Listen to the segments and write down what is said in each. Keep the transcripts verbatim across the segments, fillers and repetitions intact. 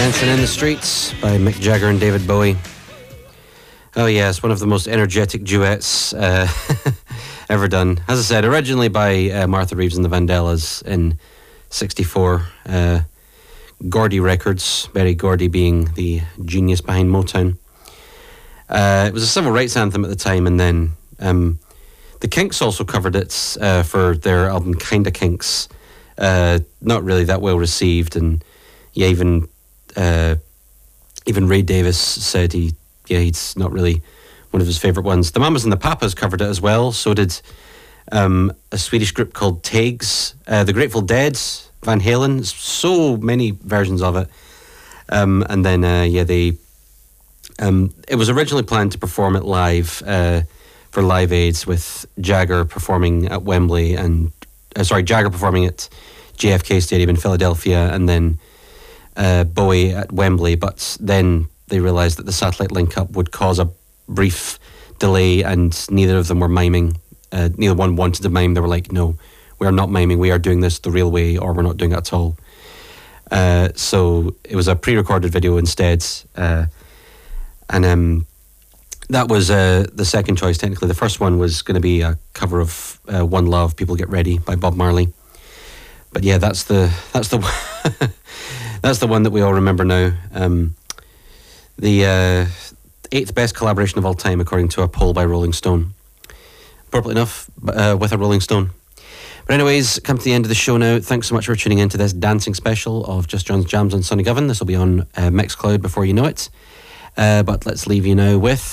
Dancing in the Streets by Mick Jagger and David Bowie. Oh yes, one of the most energetic duets uh, ever done. As I said, originally by uh, Martha Reeves and the Vandellas in sixty-four. Uh, Gordy Records, Berry Gordy being the genius behind Motown. Uh, it was a civil rights anthem at the time, and then um, the Kinks also covered it uh, for their album Kinda Kinks. Uh, not really that well received, and yeah, even uh, even Ray Davis said he yeah he's not really one of his favourite ones. The Mamas and the Papas covered it as well. So did um, a Swedish group called Tags, uh, the Grateful Dead, Van Halen. So many versions of it, um, and then uh, yeah they um, it was originally planned to perform it live uh, for Live Aids, with Jagger performing at Wembley and uh, sorry Jagger performing at J F K Stadium in Philadelphia, and then uh, Bowie at Wembley. But then they realised that the satellite link-up would cause a brief delay, and neither of them were miming. Uh, neither one wanted to mime. They were like, no, we are not miming. We are doing this the real way, or we're not doing it at all. Uh, so it was a pre-recorded video instead. Uh, and um, that was uh, the second choice, technically. The first one was going to be a cover of uh, One Love, People Get Ready by Bob Marley. But yeah, that's the that's the that's the one that we all remember now. Um, the uh, eighth best collaboration of all time, according to a poll by Rolling Stone. Appropriate enough, uh, with a Rolling Stone. But anyways, come to the end of the show now. Thanks so much for tuning in to this dancing special of Just John's Jams on Sonny Govan. This will be on uh, Mixcloud before you know it. Uh, but let's leave you now with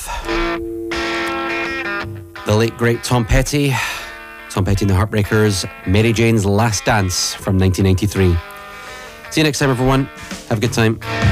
the late great Tom Petty. Tom Petty and the Heartbreakers, Mary Jane's Last Dance from nineteen ninety-three. See you next time, everyone. Have a good time.